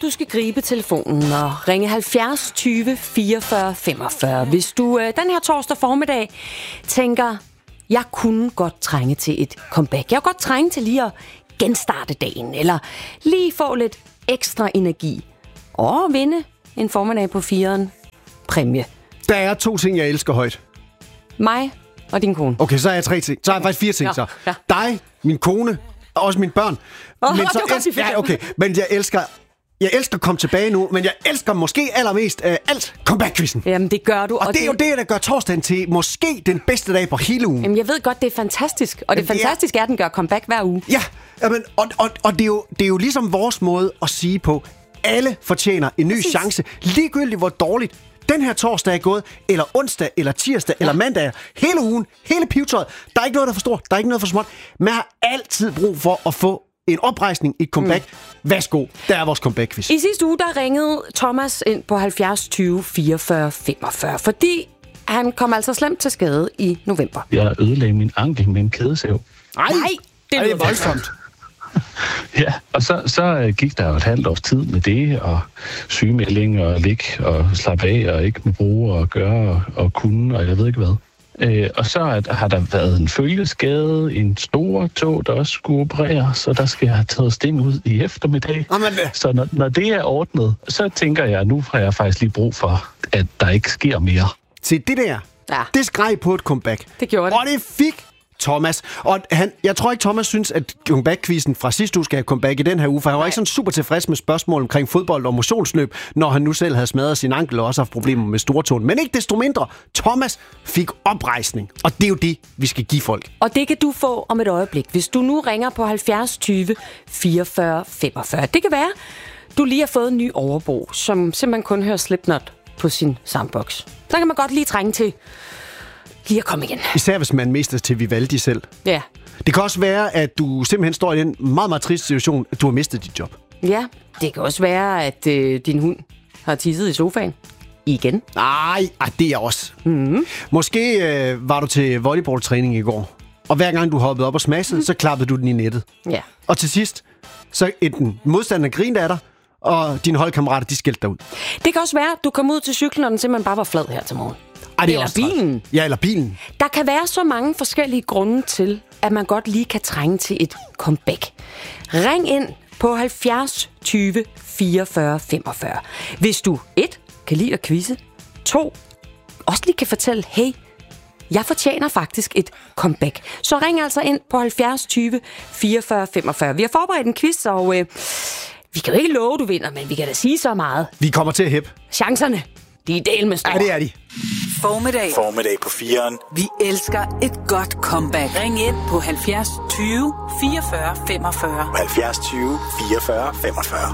du skal gribe telefonen og ringe 70 20 44 45. Hvis du den her torsdag formiddag tænker, jeg kunne godt trænge til et comeback. Jeg kunne godt trænge til lige at genstarte dagen, eller lige få lidt ekstra energi og vinde en formiddag på 4'eren præmie. Der er 2 ting, jeg elsker højt. Mig og din kone. Okay, så er jeg 3 ting. Så er jeg faktisk 4 ting, så. Ja. Dig, min kone, og også mine børn. Men jeg elsker at komme tilbage nu, men jeg elsker måske allermest alt comeback-quizzen. Jamen, det gør du. Og det er jo det, der gør torsdagen til måske den bedste dag på hele ugen. Jamen, jeg ved godt, det er fantastisk. Og det fantastiske er, at den gør comeback hver uge. Ja, jamen, og det er jo ligesom vores måde at sige på, alle fortjener en ny chance, ligegyldigt hvor dårligt den her torsdag er gået, eller onsdag, eller tirsdag, eller mandag, hele ugen, hele pivetøjet. Der er ikke noget, der er for stort, der er ikke noget for småt. Man har altid brug for at få en oprejsning, et comeback. Værsgo, der er vores comeback-quiz. I sidste uge, der ringede Thomas ind på 70 20 44 45, fordi han kom altså slemt til skade i november. Jeg ødelagde min ankel med en kædesav. Nej, det er voldsomt. Ja, og så gik der jo et halvt års tid med det, og sygemelding, og ligge, og slappe af, og ikke med bruge, og gøre, og kunne, og jeg ved ikke hvad. Og så har der været en følgeskade, en stor tog, der også skulle opereres, så der skal jeg have taget sting ud i eftermiddag. Så når det er ordnet, så tænker jeg, nu har jeg faktisk lige brug for, at der ikke sker mere. Se, det der, det skreg på et comeback. Det gjorde det. Og det fik Thomas. Og jeg tror ikke, Thomas synes, at comeback-quizzen fra sidste uge skal have comeback i den her uge, for han var ikke sådan super tilfreds med spørgsmål omkring fodbold og motionsløb, når han nu selv havde smadret sin ankel og også haft problemer med stortåen. Men ikke desto mindre, Thomas fik oprejsning. Og det er jo det, vi skal give folk. Og det kan du få om et øjeblik, hvis du nu ringer på 70 20 44 45. Det kan være, du lige har fået en ny overbo, som simpelthen kun hører Slipknot på sin soundbox. Der kan man godt lige trænge til lige at komme igen. Især hvis man mister til Vivaldi selv. Ja. Det kan også være, at du simpelthen står i en meget, meget trist situation, at du har mistet dit job. Ja, det kan også være, at din hund har tisset i sofaen. Igen. Nej, det er også. Mm-hmm. Måske var du til volleyballtræning i går, og hver gang du hoppede op og smassede, så klappede du den i nettet. Ja. Og til sidst, så enten modstanderen grinede af dig, og dine holdkammerater, de skældte dig ud. Det kan også være, at du kom ud til cyklen, og den simpelthen bare var flad her til morgen. Eller bilen. Ja, eller bilen. Der kan være så mange forskellige grunde til, at man godt lige kan trænge til et comeback. Ring ind på 70 20 44 45. Hvis du 1. kan lide at quizze, 2. også lige kan fortælle, hey, jeg fortjener faktisk et comeback. Så ring altså ind på 70 20 44 45. Vi har forberedt en quiz, og vi kan jo ikke love, du vinder, men vi kan da sige så meget. Vi kommer til at hæppe. Chancerne, de er del med store. Ja, det er de. Formiddag på 4'eren. Vi elsker et godt comeback. Ring ind på 70 20 44 45. 70 20 44 45.